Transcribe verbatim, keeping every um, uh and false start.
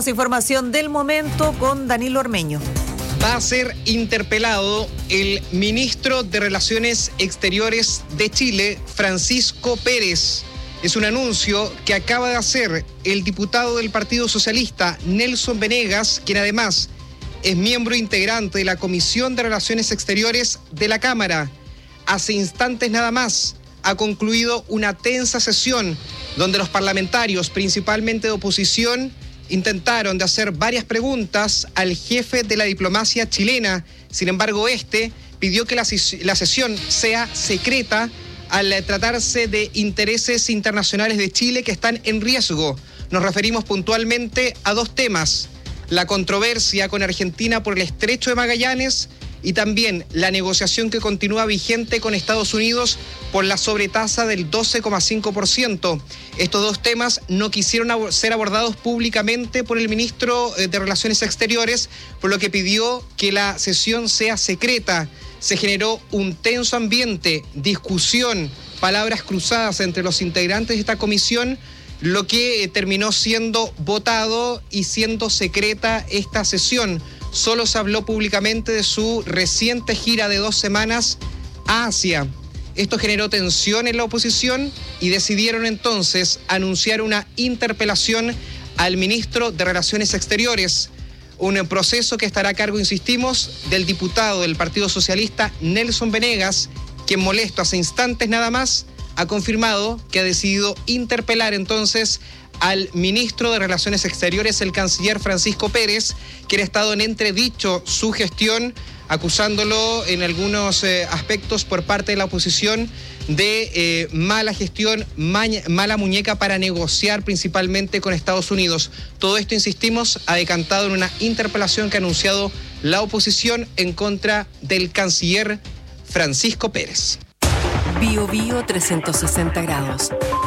Revisamos información del momento con Danilo Ormeño. Va a ser interpelado el ministro de Relaciones Exteriores de Chile, Francisco Pérez. Es un anuncio que acaba de hacer el diputado del Partido Socialista, Nelson Venegas, quien además es miembro integrante de la Comisión de Relaciones Exteriores de la Cámara. Hace instantes nada más ha concluido una tensa sesión donde los parlamentarios, principalmente de oposición, intentaron de hacer varias preguntas al jefe de la diplomacia chilena. Sin embargo, este pidió que la, la sesión sea secreta al tratarse de intereses internacionales de Chile que están en riesgo. Nos referimos puntualmente a dos temas: la controversia con Argentina por el Estrecho de Magallanes y también la negociación que continúa vigente con Estados Unidos por la sobretasa del doce coma cinco por ciento. Estos dos temas no quisieron ab- ser abordados públicamente por el ministro de Relaciones Exteriores, por lo que pidió que la sesión sea secreta. Se generó un tenso ambiente, discusión, palabras cruzadas entre los integrantes de esta comisión, lo que eh, terminó siendo votado y siendo secreta esta sesión. Solo se habló públicamente de su reciente gira de dos semanas a Asia. Esto generó tensión en la oposición y decidieron entonces anunciar una interpelación al ministro de Relaciones Exteriores. Un proceso que estará a cargo, insistimos, del diputado del Partido Socialista, Nelson Venegas, quien, molesto hace instantes nada más, ha confirmado que ha decidido interpelar entonces al ministro de Relaciones Exteriores, el canciller Francisco Pérez, quien ha estado en entredicho su gestión, acusándolo en algunos eh, aspectos por parte de la oposición de eh, mala gestión, maña, mala muñeca para negociar principalmente con Estados Unidos. Todo esto, insistimos, ha decantado en una interpelación que ha anunciado la oposición en contra del canciller Francisco Pérez. Bio Bio trescientos sesenta grados.